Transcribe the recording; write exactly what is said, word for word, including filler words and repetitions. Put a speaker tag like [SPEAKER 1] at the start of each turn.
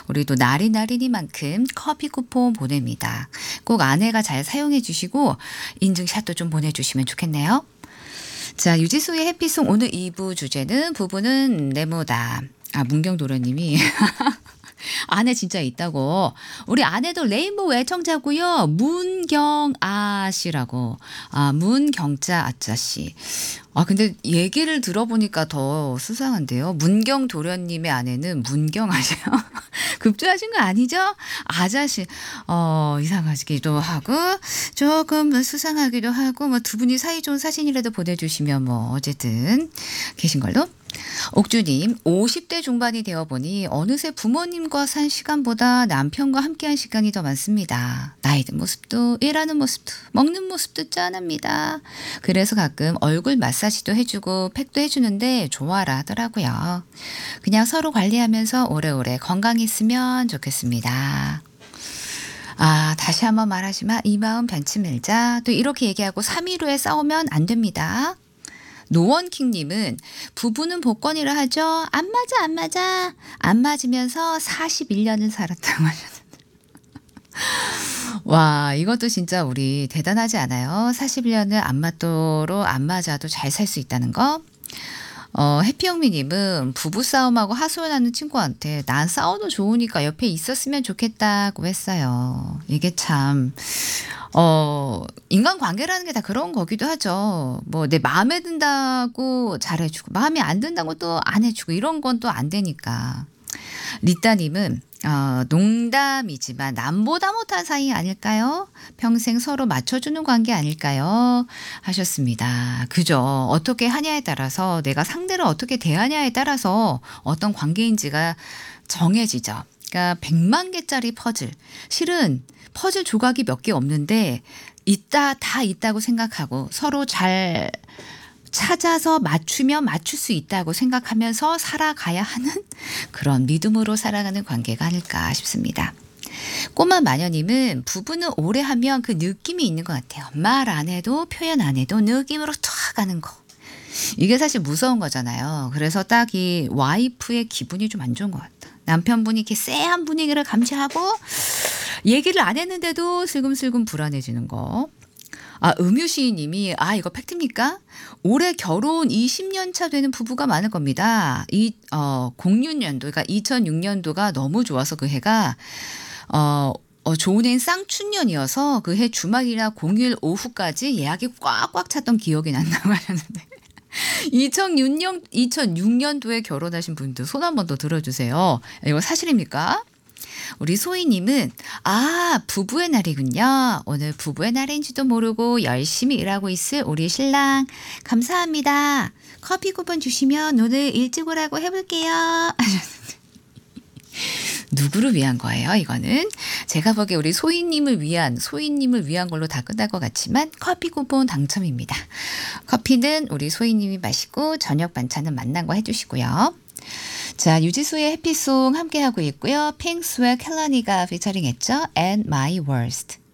[SPEAKER 1] 우리도 나리나리니만큼 커피 쿠폰 보냅니다. 꼭 아내가 잘 사용해 주시고 인증샷도 좀 보내주시면 좋겠네요. 자, 유지수의 해피송 오늘 이 부 주제는 부부는 네모다. 아, 문경도련님이 아내 진짜 있다고. 우리 아내도 레인보우 애청자고요. 문경아 씨라고. 아, 문경자 아짜씨. 아, 근데 얘기를 들어보니까 더 수상한데요. 문경도련님의 아내는 문경아시요. 급조하신 거 아니죠? 아자씨. 어, 이상하기도 하고 조금 수상하기도 하고 뭐 두 분이 사이좋은 사진이라도 보내주시면 뭐 어쨌든 계신 걸로. 옥주님, 오십 대 중반이 되어보니 어느새 부모님과 산 시간보다 남편과 함께한 시간이 더 많습니다. 나이 든 모습도 일하는 모습도 먹는 모습도 짠합니다. 그래서 가끔 얼굴 마사지도 해주고 팩도 해주는데 좋아라 하더라고요. 그냥 서로 관리하면서 오래오래 건강했으면 좋겠습니다. 아, 다시 한번 말하지만 이 마음 변치 말자. 또 이렇게 얘기하고 삼 일 후에 싸우면 안 됩니다. 노원킹님은 부부는 복권이라 하죠. 안 맞아 안 맞아. 안 맞으면서 사십일 년을 살았다고 하셨는데. 와, 이것도 진짜 우리 대단하지 않아요? 사십일 년을 안 맞도록 안 맞아도 잘 살 수 있다는 거. 어, 해피영미님은 부부싸움하고 하소연하는 친구한테 난 싸워도 좋으니까 옆에 있었으면 좋겠다고 했어요. 이게 참 어, 인간관계라는 게 다 그런 거기도 하죠. 뭐 내 마음에 든다고 잘해주고 마음에 안 든다고 또 안 해주고 이런 건 또 안 되니까. 리따님은 어, 농담이지만 남보다 못한 사이 아닐까요? 평생 서로 맞춰주는 관계 아닐까요? 하셨습니다. 그죠. 어떻게 하냐에 따라서 내가 상대를 어떻게 대하냐에 따라서 어떤 관계인지가 정해지죠. 그러니까 백만 개짜리 퍼즐. 실은 퍼즐 조각이 몇 개 없는데 있다 다 있다고 생각하고 서로 잘 찾아서 맞추면 맞출 수 있다고 생각하면서 살아가야 하는 그런 믿음으로 살아가는 관계가 아닐까 싶습니다. 꼬마 마녀님은 부부는 오래 하면 그 느낌이 있는 것 같아요. 말 안 해도 표현 안 해도 느낌으로 탁 가는 거. 이게 사실 무서운 거잖아요. 그래서 딱 이 와이프의 기분이 좀 안 좋은 것 같다. 남편분이 이렇게 쎄한 분위기를 감지하고 얘기를 안 했는데도 슬금슬금 불안해지는 거. 아, 음유시인님이 아 이거 팩트입니까? 올해 결혼 이십 년 차 되는 부부가 많을 겁니다. 이 어, 공육 년도 그러니까 이천육 년도가 너무 좋아서 그 해가 어, 어 좋은 해인 쌍춘년이어서 그 해 주말이나 공휴일 오후까지 예약이 꽉꽉 찼던 기억이 난다고 하셨는데 이천육 년 이천육 년도에 결혼하신 분들 손 한번 더 들어주세요. 이거 사실입니까? 우리 소희님은 아 부부의 날이군요. 오늘 부부의 날인지도 모르고 열심히 일하고 있을 우리 신랑 감사합니다. 커피 쿠폰 주시면 오늘 일찍 오라고 해볼게요. 누구를 위한 거예요? 이거는 제가 보기에 우리 소희님을 위한 소희님을 위한 걸로 다 끝날 것 같지만 커피 쿠폰 당첨입니다. 커피는 우리 소희님이 마시고 저녁 반찬은 만난 거 해주시고요. 자, 유지수의 해피송 함께하고 있고요. 핑스와 켈라니가 피처링했죠. And My Worst.